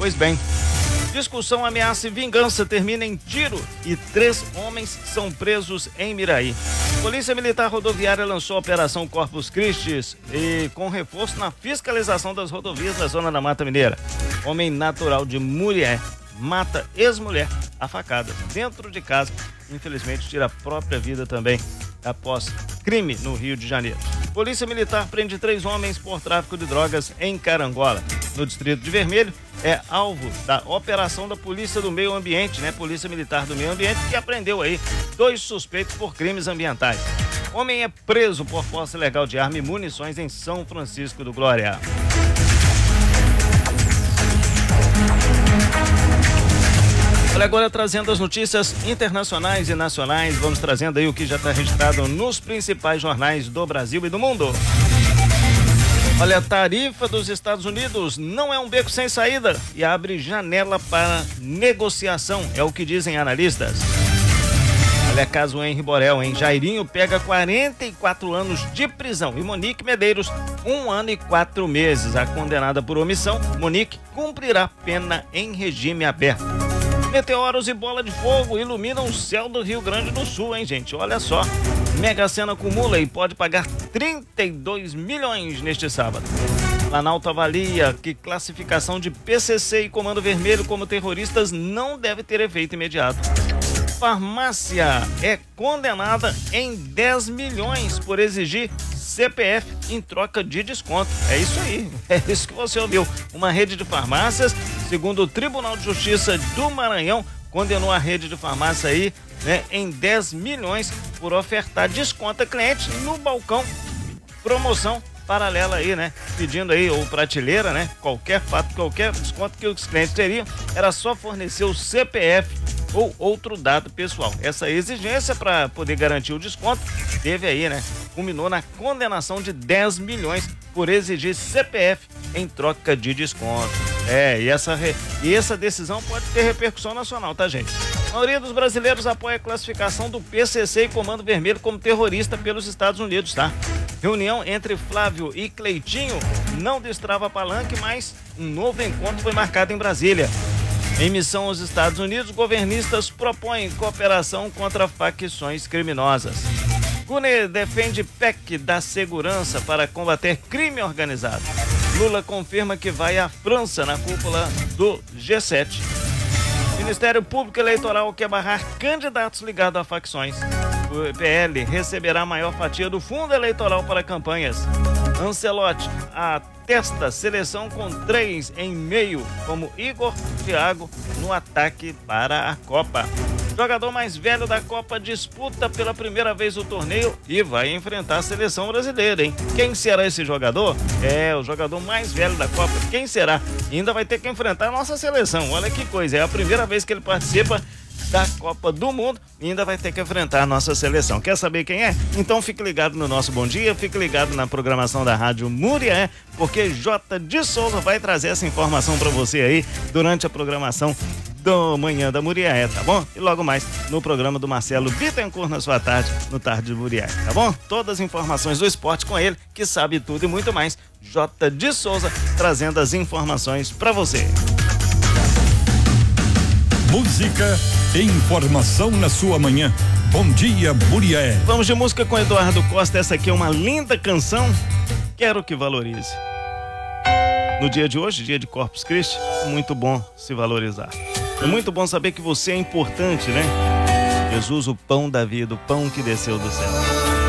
Pois bem, discussão, ameaça e vingança termina em tiro e 3 homens são presos em Miraí. Polícia Militar Rodoviária lançou a Operação Corpus Christi e com reforço na fiscalização das rodovias da zona da Mata Mineira. Homem natural de Murié mata ex-mulher a facadas dentro de casa. Infelizmente tira a própria vida também após crime no Rio de Janeiro. Polícia Militar prende 3 homens por tráfico de drogas em Carangola. No Distrito de Vermelho, é alvo da operação da Polícia do Meio Ambiente, Polícia Militar do Meio Ambiente, que apreendeu aí 2 suspeitos por crimes ambientais. Homem é preso por posse ilegal de arma e munições em São Francisco do Glória. Olha, agora trazendo as notícias internacionais e nacionais, vamos trazendo aí o que já está registrado nos principais jornais do Brasil e do mundo. Olha, a tarifa dos Estados Unidos não é um beco sem saída e abre janela para negociação, é o que dizem analistas. Olha, caso Henri Borel, Jairinho pega 44 anos de prisão e Monique Medeiros 1 ano e 4 meses. A condenada por omissão, Monique cumprirá pena em regime aberto. Meteoros e bola de fogo iluminam o céu do Rio Grande do Sul, gente? Olha só. Mega Sena acumula e pode pagar 32 milhões neste sábado. Planalto avalia que classificação de PCC e Comando Vermelho como terroristas não deve ter efeito imediato. Farmácia é condenada em 10 milhões por exigir CPF em troca de desconto. É isso aí, é isso que você ouviu. Uma rede de farmácias, segundo o Tribunal de Justiça do Maranhão, condenou a rede de farmácia aí, em 10 milhões por ofertar desconto a cliente no balcão. Promoção paralela aí, pedindo aí, ou prateleira, qualquer desconto que os clientes teriam, era só fornecer o CPF ou outro dado pessoal. Essa exigência para poder garantir o desconto teve aí, culminou na condenação de 10 milhões por exigir CPF em troca de desconto. E essa decisão pode ter repercussão nacional, tá, gente? A maioria dos brasileiros apoia a classificação do PCC e Comando Vermelho como terrorista pelos Estados Unidos, tá? Reunião entre Flávio e Cleitinho não destrava palanque, mas um novo encontro foi marcado em Brasília. Em missão aos Estados Unidos, governistas propõem cooperação contra facções criminosas. Cune defende PEC da segurança para combater crime organizado. Lula confirma que vai à França na cúpula do G7. Ministério Público Eleitoral quer barrar candidatos ligados a facções. O PL receberá a maior fatia do fundo eleitoral para campanhas. Ancelotti atesta seleção com 3 em meio, como Igor Thiago no ataque para a Copa. Jogador mais velho da Copa disputa pela primeira vez o torneio e vai enfrentar a seleção brasileira, Quem será esse jogador? O jogador mais velho da Copa. Quem será? Ainda vai ter que enfrentar a nossa seleção. Olha que coisa, é a primeira vez que ele participa da Copa do Mundo e ainda vai ter que enfrentar a nossa seleção. Quer saber quem é? Então fique ligado no nosso Bom Dia, fique ligado na programação da Rádio Murié, porque J. de Souza vai trazer essa informação para você aí durante a programação do Manhã da Murié, tá bom? E logo mais no programa do Marcelo Bittencourt na sua tarde, no Tarde de Murié, tá bom? Todas as informações do esporte com ele, que sabe tudo e muito mais. J. de Souza trazendo as informações para você. Música e informação na sua manhã. Bom dia, Murié. Vamos de música com Eduardo Costa. Essa aqui é uma linda canção. Quero que valorize. No dia de hoje, dia de Corpus Christi, é muito bom se valorizar. É muito bom saber que você é importante, Jesus, o pão da vida, o pão que desceu do céu.